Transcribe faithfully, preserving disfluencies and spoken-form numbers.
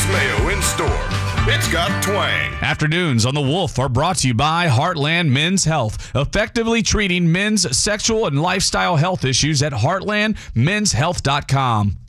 mayo in store. It's got twang. Afternoons on The Wolf are brought to you by Heartland Men's Health, effectively treating men's sexual and lifestyle health issues at heartland men's health dot com.